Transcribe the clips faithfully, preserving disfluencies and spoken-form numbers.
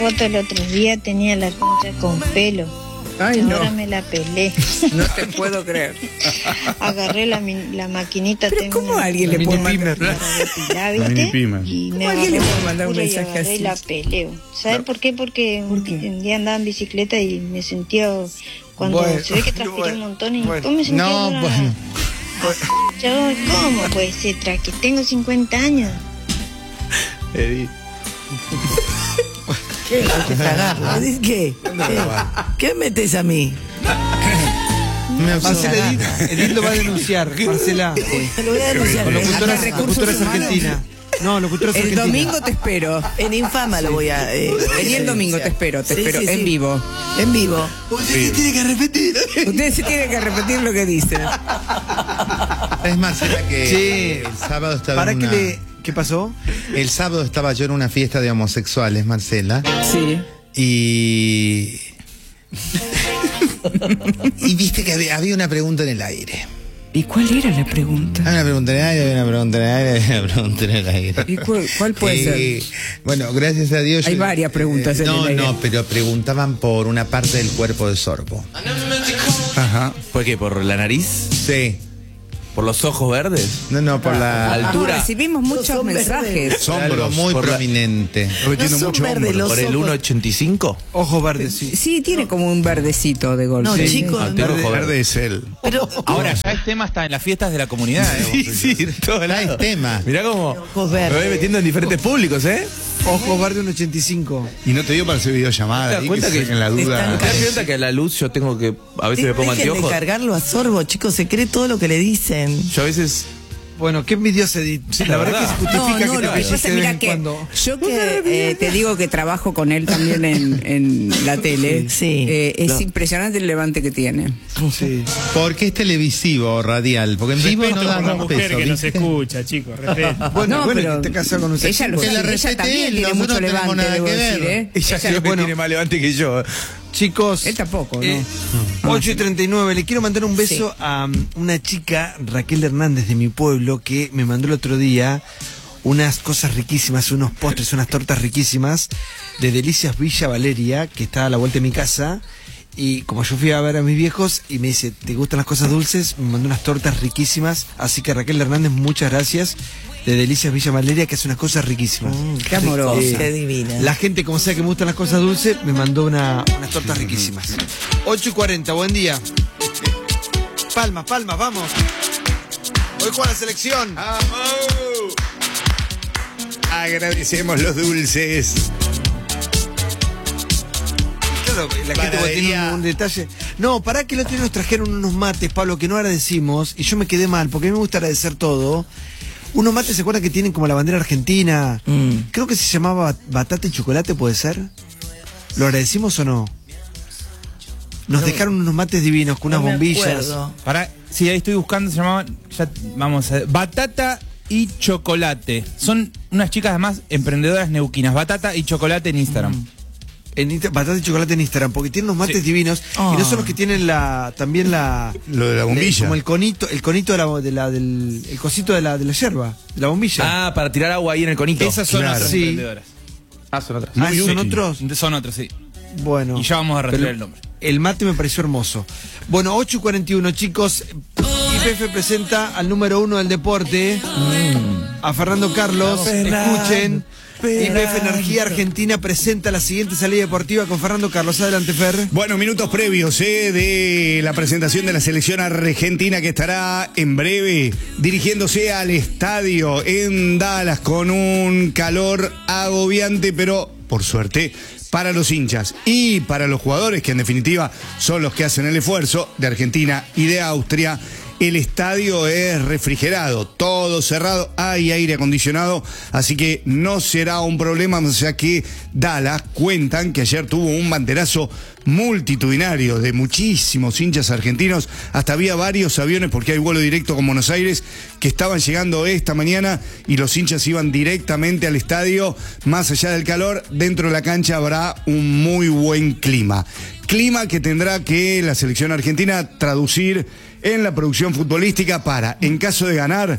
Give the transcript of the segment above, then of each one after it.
foto el otro día, tenía la concha con pelo. Ay, ahora no. me la pelé. No te puedo creer. Agarré la, la maquinita. ¿Pero tengo cómo una, alguien le puede mandar? para depilar, La ¿viste? mini pimer. Y me ¿Cómo alguien le agarré puede la mandar un locura y mensaje agarré así? la peleo. ¿Sabes No. por qué? Porque ¿Por qué? un día andaba en bicicleta y me sentía... Cuando Bueno, se ve que transpiré bueno, un montón y bueno. después me sentía... No, una- bueno. Yo, ¿cómo puede ser? Tras que tengo cincuenta años. Edith. ¿Qué? ¿Qué te agarra? ¿Qué? ¿Qué? ¿Qué metes a mí? Me Marcela observa. Edith, Edith lo va a denunciar, Marcela. Lo voy a denunciar. Con locutoras, Acá recursos locutoras humanos. argentinas. No, locutoras El argentinas. domingo te espero. En Infama lo voy a... Eh, Vení el domingo, te espero, te Sí, espero sí, en sí. vivo. En vivo. Usted se tiene que repetir. Ustedes se tienen que repetir lo que dicen. Es Marcela que Sí. el sábado estaba ¿Para en qué una... le... ¿Qué pasó? El sábado estaba yo en una fiesta de homosexuales, Marcela. Sí. Y... y viste que había, había una pregunta en el aire. ¿Y cuál era la pregunta? Había una pregunta en el aire, había una pregunta en el aire, había una pregunta en el aire. ¿Y cuál, cuál puede Eh, ser? Bueno, gracias a Dios. Hay yo- varias preguntas en No, el aire. no, pero preguntaban por una parte del cuerpo de Sorbo. Ajá. ¿Por qué? ¿Por la nariz? Sí. ¿Por los ojos verdes? No, no, por la... altura. Ah, recibimos muchos Son verdes. mensajes. Algo muy por la- prominente. Repitiendo No son mucho verdes hombro. los ¿Por el ojos. uno ochenta y cinco? Ojos verdes, sí. Sí, tiene como un verdecito de golpe. No, Sí. chicos. Ah, no. tengo ojo verde. es él. Pero, Ahora ya es tema hasta en las fiestas de la comunidad. ¿eh? Sí, sí, todo el tema. Mirá cómo Ojos me verdes. voy metiendo en diferentes públicos, ¿eh? Ojos verdes, un ochenta y cinco. Y no te dio para hacer ¿Te videollamada. das cuenta que, en la duda. están- ¿Te das cuenta que a la luz yo tengo que... A veces me pongo dejen de anteojos? cargarlo a Sorbo, chicos, se cree todo lo que le dicen. Yo a veces... Bueno, qué envidiosa Edith. Sí, la la verdad que verdad. se justifica No, no, que lo te que pasa pellizque es, de vez mira en que cuando. yo que eh, te digo que trabajo con él también en, en la tele, Sí. eh, es No. impresionante el levante que tiene. Sí. Porque es televisivo o radial. Porque en vivo Respeto no da por la dos mujer pesos. que no se ¿viste? escucha, chicos, respeto. Bueno, No, bueno, pero que esté casado con un ella, lo, sexólogo. Que la ella respete también él, tiene nosotros mucho no tenemos levante, nada debo que decir, ver. ¿eh? Ella sí, creo que bueno. tiene más levante que yo. Chicos, Él tampoco, ¿no? eh, ocho y treinta y nueve, le quiero mandar un beso a um, una chica, Raquel Hernández de mi pueblo, que me mandó el otro día unas cosas riquísimas, unos postres, unas tortas riquísimas de Delicias Villa Valeria, que está a la vuelta de mi casa. Y como yo fui a ver a mis viejos y me dice, ¿te gustan las cosas dulces? Me mandó unas tortas riquísimas. Así que Raquel Hernández, muchas gracias. De Delicias Villa Valeria, que hace unas cosas riquísimas. Qué amorosa. Eh, Qué divina. La gente, como sabe que me gustan las cosas dulces, me mandó una, unas tortas riquísimas. ocho y cuarenta, buen día. Palmas, palmas, vamos. Hoy juega la selección. Agradecemos los dulces. Claro, la gente Panadería. puede tener un, un detalle. No, para que lo tienen, nos trajeron unos mates, Pablo, que no agradecimos. Y yo me quedé mal, porque a mí me gusta agradecer todo. Unos mates, ¿se acuerdan que tienen como la bandera argentina? Mm. Creo que se llamaba batata y chocolate, ¿puede ser? ¿Lo agradecimos o no? Nos dejaron unos mates divinos con unas No me bombillas. acuerdo. Para, sí, ahí estoy buscando, se llamaban, ya, vamos a ver, Batata y Chocolate. Son unas chicas además emprendedoras neuquinas, Batata y Chocolate en Instagram. En Insta- batata y chocolate en Instagram, porque tienen unos mates Sí. divinos. Oh. Y no son los que tienen la también la... Lo de la bombilla. Como el conito, el conito de la, de la- del el cosito de la, de la yerba, de la bombilla. Ah, para tirar agua ahí en el conito. Esas son Claro. otras Sí. emprendedoras. Ah, son otras. Ah, muy ¿son útil. otros? Son otras, sí. Bueno. Y ya vamos a rastrear Pero el nombre. El mate me pareció hermoso. Bueno, ocho y cuarenta y uno, chicos. Y P F presenta al número uno del deporte, a Fernando Carlos. Fernando, Escuchen. Y P F Fernando. Energía Argentina presenta la siguiente salida deportiva con Fernando Carlos. Adelante, Fer. Bueno, minutos previos eh, de la presentación de la selección argentina que estará en breve dirigiéndose al estadio en Dallas con un calor agobiante, pero por suerte para los hinchas y para los jugadores que en definitiva son los que hacen el esfuerzo de Argentina y de Austria. El estadio es refrigerado, todo cerrado, hay aire acondicionado, así que no será un problema, o sea que Dallas cuentan que ayer tuvo un banderazo multitudinario de muchísimos hinchas argentinos, hasta había varios aviones porque hay vuelo directo con Buenos Aires que estaban llegando esta mañana y los hinchas iban directamente al estadio. Más allá del calor, dentro de la cancha habrá un muy buen clima. Clima que tendrá que la selección argentina traducir en la producción futbolística para, en caso de ganar,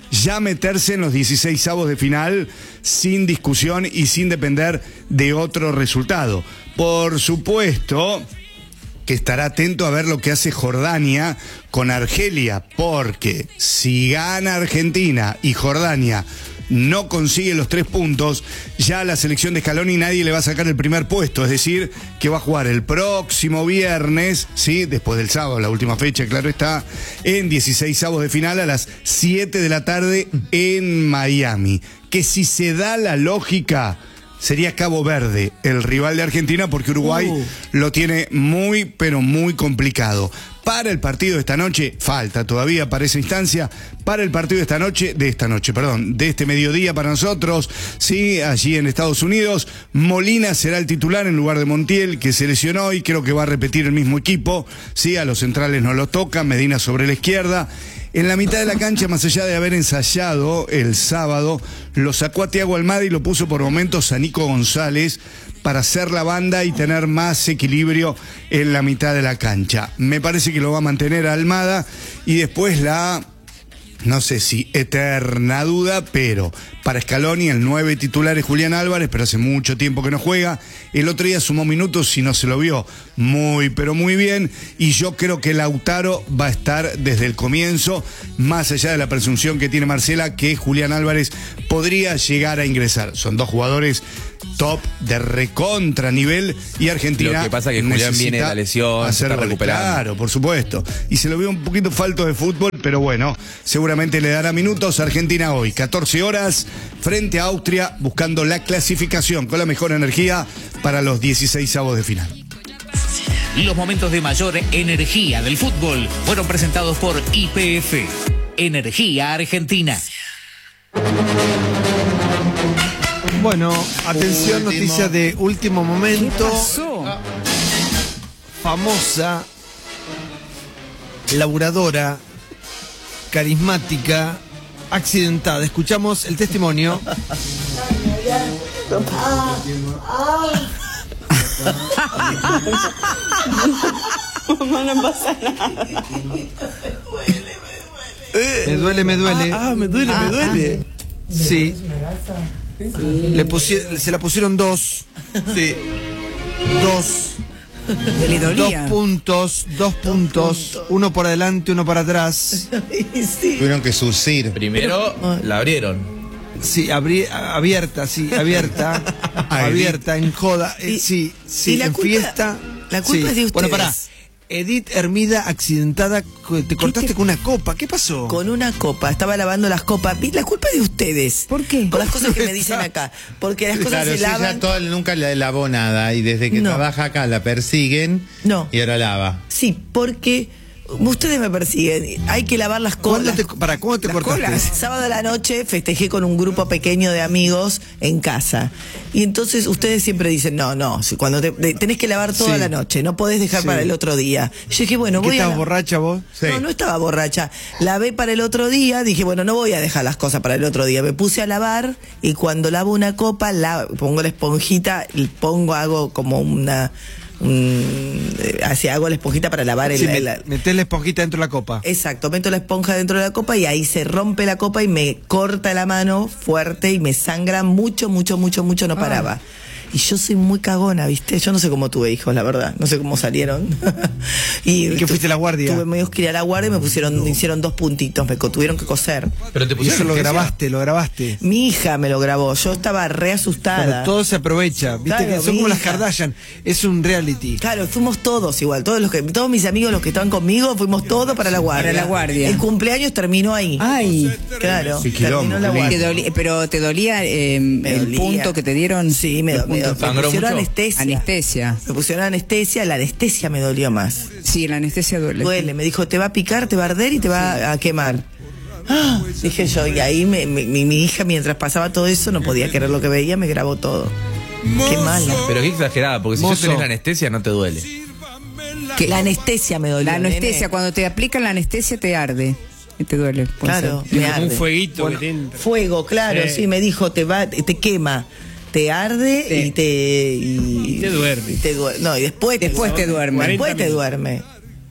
ya meterse en los dieciseisavos de final sin discusión y sin depender de otro resultado. Por supuesto que estará atento a ver lo que hace Jordania con Argelia, porque si gana Argentina y Jordania no consigue los tres puntos, ya a la selección de Scaloni nadie le va a sacar el primer puesto, es decir, que va a jugar el próximo viernes, ¿sí? Después del sábado, la última fecha, claro está, en dieciseisavos de final a las siete de la tarde en Miami. Que si se da la lógica, sería Cabo Verde el rival de Argentina, porque Uruguay uh. lo tiene muy, pero muy complicado. Para el partido de esta noche, falta todavía para esa instancia, para el partido de esta noche, de esta noche, perdón, de este mediodía para nosotros, sí, allí en Estados Unidos, Molina será el titular en lugar de Montiel, que se lesionó y creo que va a repetir el mismo equipo, sí, a los centrales no lo toca, Medina sobre la izquierda. En la mitad de la cancha, más allá de haber ensayado el sábado, lo sacó a Thiago Almada y lo puso por momentos a Nico González para hacer la banda y tener más equilibrio en la mitad de la cancha. Me parece que lo va a mantener a Almada y después la, no sé si eterna duda, pero para Scaloni el nueve titular es Julián Álvarez, pero hace mucho tiempo que no juega. El otro día sumó minutos y no se lo vio muy, pero muy bien. Y yo creo que Lautaro va a estar desde el comienzo, más allá de la presunción que tiene Marcela, que Julián Álvarez podría llegar a ingresar. Son dos jugadores top de recontra nivel y Argentina. Lo que pasa es que Julián viene de la lesión, se está recuperando. Claro, por supuesto. Y se lo vio un poquito falto de fútbol, pero bueno, seguramente le dará minutos. Argentina hoy, catorce horas, frente a Austria, buscando la clasificación con la mejor energía para los dieciseisavos de final. Los momentos de mayor energía del fútbol fueron presentados por Y P F, Energía Argentina. Bueno, atención, noticia de último momento. ¿Qué pasó? Famosa, laburadora, carismática, accidentada. Escuchamos el testimonio. Mamá, no pasa nada. Me duele, me duele. Ah, ah me duele, ah, me duele. Sí. Le pusi- se la pusieron dos. Sí. Dos. Le dolía. Dos puntos, dos puntos. Uno por adelante, uno para atrás. Sí. Tuvieron que surcir. Primero la abrieron. Sí, abri- abierta, sí, abierta. abierta, en joda. Eh, Y- sí, sí, y la en culpa- fiesta. la culpa sí. es de ustedes. Bueno, pará. Edith Hermida, accidentada, co- te cortaste te- con una copa. ¿Qué pasó? Con una copa, estaba lavando las copas. Y la culpa es de ustedes. ¿Por qué? Por las cosas que me dicen acá. Porque las cosas Claro, se si lavan. ella toda- nunca le lavó nada y desde que No. trabaja acá la persiguen No. y ahora lava. Sí, porque ustedes me persiguen. Hay que lavar las ¿Cuándo colas. te, para, ¿Cómo te Las cortaste? colas. Sábado a la noche festejé con un grupo pequeño de amigos en casa. Y entonces ustedes siempre dicen, no, no, si cuando te, de- tenés que lavar toda Sí. la noche, no podés dejar Sí. para el otro día. Yo dije, bueno, ¿Qué voy a... estabas la- borracha vos? Sí. No, no estaba borracha. Lavé para el otro día, dije, bueno, no voy a dejar las cosas para el otro día. Me puse a lavar y cuando lavo una copa, la, pongo la esponjita y pongo, hago como una... un- eh, así hago la esponjita para lavar el... Sí, me- el- metés la esponjita dentro de la copa. Exacto, meto la esponja dentro de la copa y ahí se rompe la copa y me corta la mano fuerte y me sangra mucho, mucho, mucho, mucho, no paraba. Y yo soy muy cagona, ¿viste? Yo no sé cómo tuve hijos, la verdad. No sé cómo salieron. y ¿Y qué fuiste a la guardia? Tuve medio que ir a la guardia y me pusieron, me hicieron dos puntitos, me co- tuvieron que coser. Pero te Y pusieron eso lo anestesia. grabaste, lo grabaste. Mi hija me lo grabó, yo estaba re asustada. Claro, todo se aprovecha. Viste Claro, que son mi como las hija. Kardashian. Es un reality. Claro, fuimos todos igual, todos los que, todos mis amigos, los que estaban conmigo, fuimos todos para la guardia. Para la guardia. El cumpleaños terminó ahí. Ay, Claro, Qué quilombo, terminó la qué te guardia. dolía- pero te dolía eh, Me el dolía. punto que te dieron. Sí, me, Los me, me puntos. ¿Sangró pusieron mucho? anestesia. Anestesia. Me pusieron anestesia, la anestesia me dolió más. Sí, la anestesia duele. Duele, me dijo, te va a picar, te va a arder y te va a quemar. Ah, dije yo, y ahí me- me- mi, mi hija, mientras pasaba todo eso, no podía querer lo que veía, me grabó todo. Qué mala. Pero qué exagerada, porque si Mozo. yo tenés la anestesia no te duele. Que la anestesia me dolió. La anestesia, nene. cuando te aplican la anestesia te arde. Y te duele. puede Claro, ser. me arde. un fueguito que tiene. Fuego, claro, Sí. sí, me dijo, te va, te quema, te arde Sí. y te y, Y te duerme. y te duer- no, y después Después te duerme. Después te cuarenta duerme.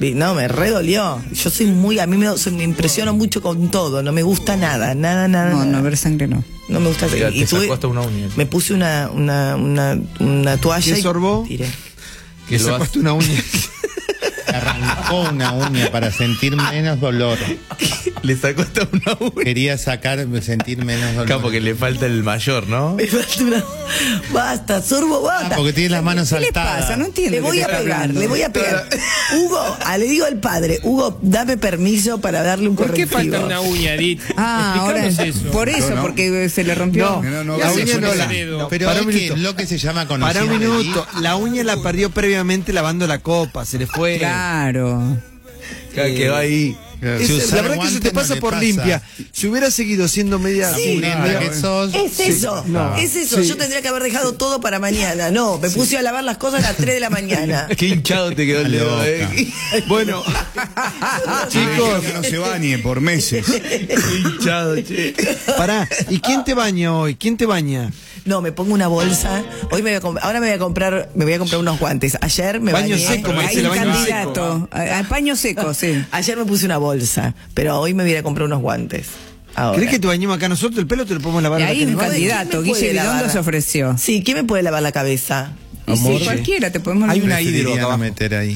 No, me redolió. Yo soy muy, a mí me, me impresiono mucho con todo, no me gusta nada, nada, nada. No, nada. no ver sangre no. No me gusta. Te Y tuve, sacó hasta una uña. me puse una, una, una, una toalla ¿Qué sorbó? y tiré. Que se puesto una uña. Arrancó una uña para sentir menos dolor. Le sacó hasta una uña. Quería sacar, sentir menos dolor. Claro, porque le falta el mayor, ¿no? Me falta una... Basta, sorbo, basta. Ah, porque tiene las manos ¿Qué le saltadas. pasa? No entiendo. Le qué voy te a está pegar, hablando. le voy a pegar. Hugo, ah, le digo al padre, Hugo, dame permiso para darle un ¿Por qué correctivo. falta una uña, Edith? Ah, ahora Explícanos eso. por eso, No, no. porque se le rompió. No, No, no, la no, uña no, no no, la... no. Pero Para hay un que minuto. lo que se llama Para un conociendo minuto, la uña la perdió previamente lavando la copa, se le fue. Claro. Claro, quedó ahí. Es- Si la usar verdad que eso guante te no pasa le por pasa. limpia. Si hubiera seguido siendo media... Sí, purenda media- que sos. Es eso, no. es eso. Sí. Yo tendría que haber dejado todo para mañana. No, me puse a lavar las cosas a las tres de la mañana. Qué hinchado te quedó el dedo, Loca. eh. Bueno, Chicos, que no se bañe por meses. Qué hinchado, che. pará. ¿Y quién te baña hoy? ¿Quién te baña? No, me pongo una bolsa. Hoy me voy a comp- ahora me voy a comprar, me voy a comprar unos guantes. Ayer me Baño bañé. seco, Hay Marcela, un baño candidato. A- a paño seco, sí. Ayer me puse una bolsa, pero hoy me voy a ir a comprar unos guantes. Ahora. ¿Crees que te bañemos acá nosotros? El pelo te lo podemos lavar Y a la hay un calle. candidato, ¿Quién me puede Guille Bidondo lavar? se ofreció. Sí, ¿quién me puede lavar la cabeza? Y sí, cualquiera te podemos Hay una Preferiría hidro acá no abajo. meter ahí.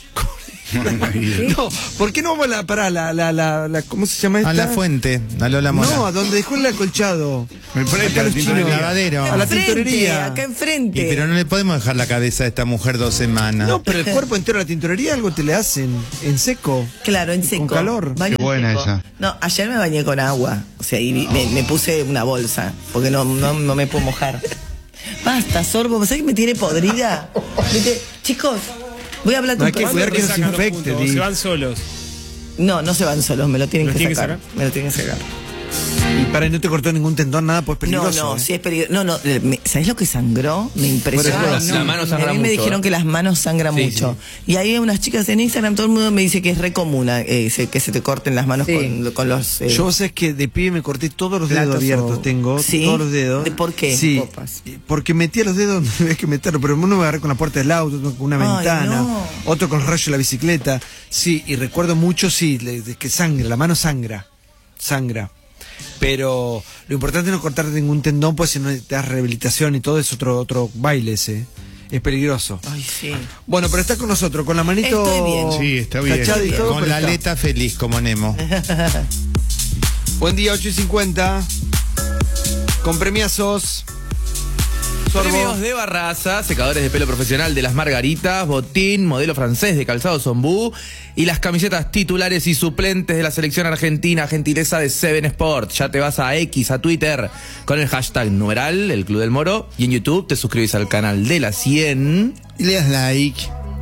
No, ¿por qué no vamos a la, pará, la, la, la, la, ¿cómo se llama esta? A la fuente, a Lola Mora. No, a donde dejó el acolchado. Enfrente Acá a la los tintorería. chinos. Al lavadero. A la Enfrente, tintorería. acá enfrente. Y pero no le podemos dejar la cabeza a esta mujer dos semanas. No, pero el cuerpo entero a la tintorería algo te le hacen en seco. Claro, en seco. Con calor. Baño Qué buena seco. esa. No, ayer me bañé con agua. O sea, y me, me puse una bolsa. Porque no, no, no me puedo mojar. Basta, sorbo. ¿Sabes que me tiene podrida? Viste, chicos, voy a hablar No hay tu que padre. cuidar que Te no se sacan los infecte, puntos, Di. se van solos. No, no se van solos, me lo tienen ¿Los que tienen que sacar. sacar? Me lo tienen que sacar. Y para no te cortó ningún tendón, nada, pues No, peligroso. no, ¿eh? sí es peligroso. No, no, eh, me- ¿sabés lo que sangró? Me impresionó. Bueno, la mano sangra a mí me mucho, dijeron ¿eh? que las manos sangran Sí, mucho. Y hay unas chicas en Instagram, todo el mundo me dice que es re común eh, se- que se te corten las manos Sí. con, con los... eh, Yo sé que de pie me corté todos los dedos Platos abiertos, o- tengo ¿Sí? todos los dedos. ¿De por qué? Sí, Copas. porque metía los dedos, no había que meterlo, pero uno me agarré con la puerta del auto, otro con una Ay, ventana, no. otro con el rayo de la bicicleta. Sí, y recuerdo mucho, sí, le- de que sangra, la mano sangra, sangra. Pero lo importante es no cortarte ningún tendón, pues si no te das rehabilitación y todo es otro otro baile ese. Es peligroso. Ay, sí. Bueno, pero estás con nosotros, con la manito Estoy bien. Sí, está bien. cachada y todo, Con pero la está. aleta feliz como Nemo. Buen día, ocho y cincuenta. Con premiazos. Sorbo. Premios de Barraza, secadores de pelo profesional de las Margaritas, botín, modelo francés de calzado Zombú y las camisetas titulares y suplentes de la selección argentina, gentileza de Seven Sport. Ya te vas a X, a Twitter, con el hashtag numeral, el Club del Moro, y en YouTube te suscribís al canal de la cien. Y le das like.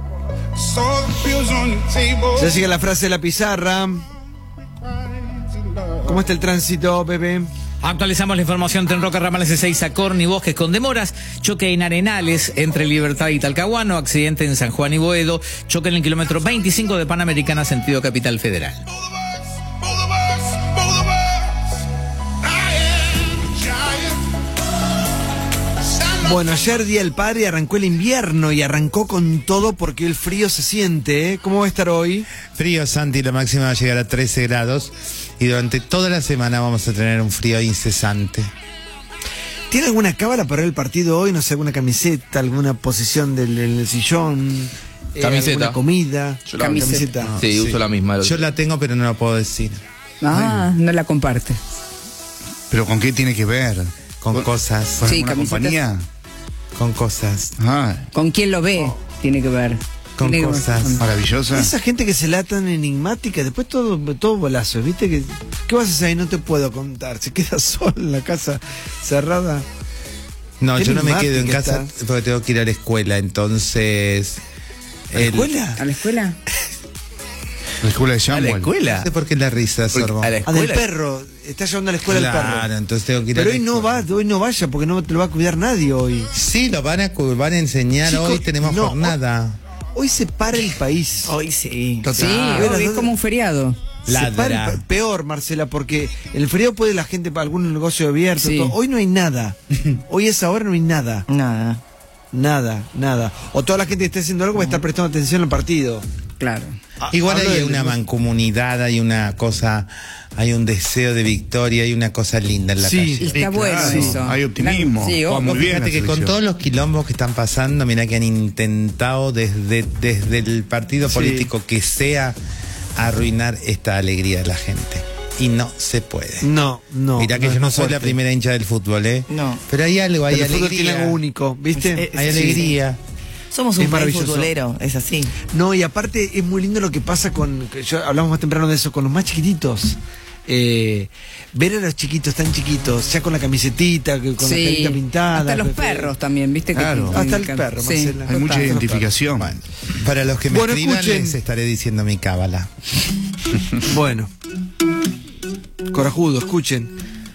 Ya sigue la frase de la pizarra. ¿Cómo está el tránsito, Pepe? Actualizamos la información. Tren Roca Ramal S seis a Corni, Bosques con demoras, choque en Arenales entre Libertad y Talcahuano, accidente en San Juan y Boedo, choque en el kilómetro veinticinco de Panamericana sentido Capital Federal. Bueno, ayer día del padre arrancó el invierno y arrancó con todo porque el frío se siente, ¿eh? ¿Cómo va a estar hoy? Frío, Santi, la máxima va a llegar a trece grados y durante toda la semana vamos a tener un frío incesante. ¿Tiene alguna cábala para el partido hoy? No sé, alguna camiseta, alguna posición del, del sillón, eh, Camiseta. alguna comida. Yo la- Camiseta. Sí, uso la misma. Yo la tengo, pero no la puedo decir. Ah, no la comparte. ¿Pero con qué tiene que ver? Con cosas. ¿Con Sí, alguna camisetas. compañía? Con cosas. Ah, ¿Con quién lo ve? Tiene que ver. Con Tiene que ver cosas. con- maravillosa. Esa gente que se la tan enigmática, después todo, todo bolazo, ¿viste? Que, ¿qué vas a hacer ahí? No te puedo contar. Se queda solo en la casa cerrada. No, Qué yo no me quedo en enigmática casa estás. porque tengo que ir a la escuela, entonces... ¿A la el- escuela? ¿A la escuela? La escuela de ¿A la Samuel. escuela? No sé por qué la risa, Porque Sorbo. a la Ah, del escuela. perro. Está llevando a la escuela el Claro, perro. entonces tengo que ir a Pero la hoy no va, escuela. hoy no vaya porque no te lo va a cuidar nadie hoy. Sí, lo van a, cu- van a enseñar Chicos, hoy, tenemos no, jornada. Hoy se para el país. Hoy sí. Sí, Total. hoy es como un feriado. Se Ladra. para el pa- peor, Marcela, porque el frío puede la gente para algún negocio abierto. Sí. todo. Hoy no hay nada. Hoy es ahora no hay nada. Nada. Nada, nada. O toda la gente que esté haciendo algo va a estar prestando atención al partido. Claro. Igual Hablo hay del- una mancomunidad, hay una cosa, hay un deseo de victoria, hay una cosa linda en la Sí. calle. Está Sí, bueno claro, eso. hay optimismo. Sí, Va obvio. muy bien la Fíjate que con selección. todos los quilombos que están pasando, mira que han intentado desde, desde el partido Sí. político que sea arruinar esta alegría de la gente. Y no se puede. No, no. Mira que no yo es no más soy la fuerte. primera hincha del fútbol, ¿eh? No. Pero hay algo, hay Pero el fútbol tiene alegría. algo único, ¿viste? Eh, Hay Sí, alegría. Somos Es un país maravilloso. futbolero, es así. No, y aparte es muy lindo lo que pasa con. que yo hablamos más temprano de eso, con los más chiquititos. Eh, ver a los chiquitos tan chiquitos, ya con la camisetita, que- con la Sí. carita pintada. Hasta los Pepe. perros también, ¿viste? Claro. Que, Hasta el que- perro, sí. Marcela. Hay mucha Total. identificación. Bueno, para los que me Bueno, escriban escuchen. les estaré diciendo mi cábala. Bueno. Corajudo, escuchen.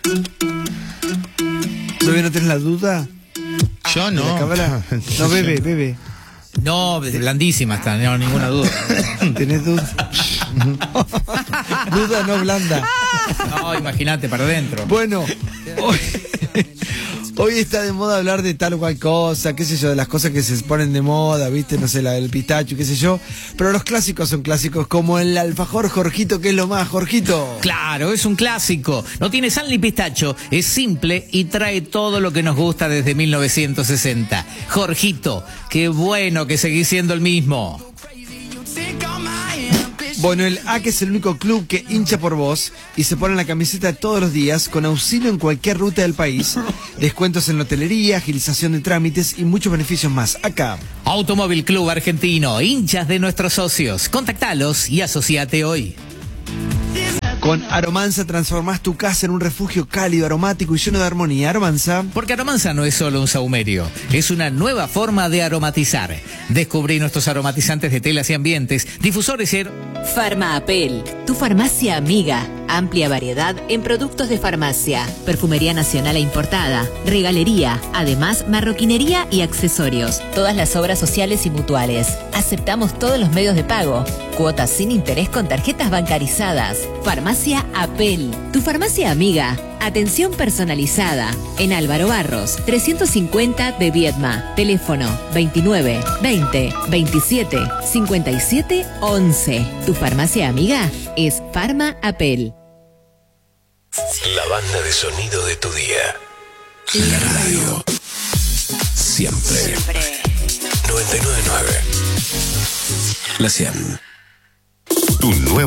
¿Todavía no tenés la duda? Yo ¿De la no. cábala? No, bebe, bebe. No, blandísima está, no, ninguna duda. ¿Tenés duda? Duda no blanda. No, imagínate para adentro. Bueno, hoy, hoy está de moda hablar de tal o cual cosa, qué sé yo, de las cosas que se ponen de moda, viste, no sé, la del pistacho, qué sé yo. Pero los clásicos son clásicos, como el alfajor Jorgito, que es lo más, Jorgito. Claro, es un clásico. No tiene sal ni pistacho, es simple y trae todo lo que nos gusta desde mil novecientos sesenta. Jorgito, qué bueno que seguís siendo el mismo. Bueno, el A C E es el único club que hincha por vos y se pone en la camiseta todos los días con auxilio en cualquier ruta del país, descuentos en la hotelería, agilización de trámites y muchos beneficios más. Acá. Automóvil Club Argentino, hinchas de nuestros socios. Contactalos y asociate hoy. Con Aromanza transformás tu casa en un refugio cálido, aromático y lleno de armonía. Aromanza. Porque Aromanza no es solo un saumerio, es una nueva forma de aromatizar. Descubrí nuestros aromatizantes de telas y ambientes, difusores y... Farmaapel, tu farmacia amiga. Amplia variedad en productos de farmacia, perfumería nacional e importada, regalería, además marroquinería y accesorios. Todas las obras sociales y mutuales. Aceptamos todos los medios de pago. Cuotas sin interés con tarjetas bancarizadas. Farmacia Apel, tu farmacia amiga. Atención personalizada. En Álvaro Barros, trescientos cincuenta de Viedma. Teléfono veintinueve, veinte, veintisiete, cincuenta y siete, once. Tu farmacia amiga es Farma Apel. La banda de sonido de tu día. La radio. Siempre. noventa y nueve punto nueve. La cien. Tu nuevo